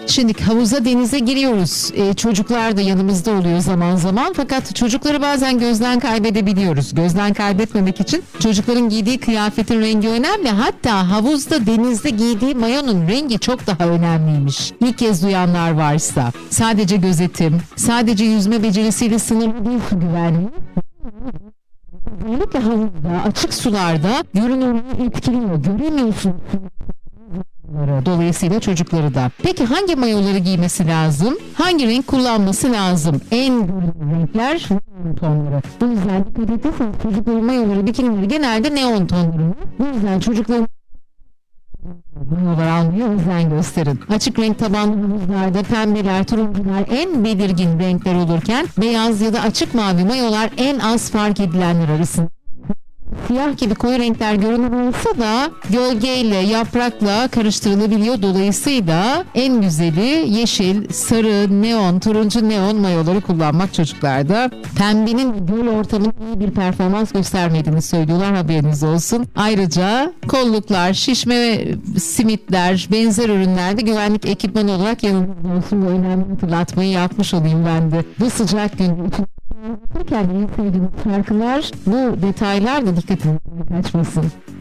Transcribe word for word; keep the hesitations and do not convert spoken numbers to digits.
Şimdi havuza, denize giriyoruz. Ee, çocuklar da yanımızda oluyor zaman zaman. Fakat çocukları bazen gözden kaybedebiliyoruz. Gözden kaybetmemek için çocukların giydiği kıyafetin rengi önemli. Hatta havuzda, denizde giydiği mayonun rengi çok daha önemliymiş. İlk kez duyanlar varsa. Sadece gözetim, sadece yüzme becerisiyle sınırlı değil su güvenliği. Özellikle havuzda, açık sularda görünümünü etkiliyor. Göremiyorsun. Dolayısıyla çocukları da. Peki hangi mayoları giymesi lazım? Hangi renk kullanması lazım? En görünür renkler neon tonları. Bu yüzden dikkat ederseniz çocukların mayoları, bikinileri genelde neon tonları. Bu yüzden çocukların mayolar almaya özen gösterin. Açık renk tabanlı havuzlarda pembeler, turuncular en belirgin renkler olurken beyaz ya da açık mavi mayolar en az fark edilenler arasında. Siyah gibi koyu renkler görünür olsa da gölgeyle, yaprakla karıştırılabiliyor. Dolayısıyla en güzeli yeşil, sarı, neon, turuncu neon mayoları kullanmak çocuklarda. Pembenin göl ortamında iyi bir performans göstermediğini söylüyorlar, haberiniz olsun. Ayrıca kolluklar, şişme simitler, benzer ürünlerde güvenlik ekipmanı olarak yanımızda olsun. Bu önemli hatırlatmayı yapmış olayım ben de. Bu sıcak gün için en sevdiğiniz şarkılar, bu detaylar da dikkatinizi kaçmasın.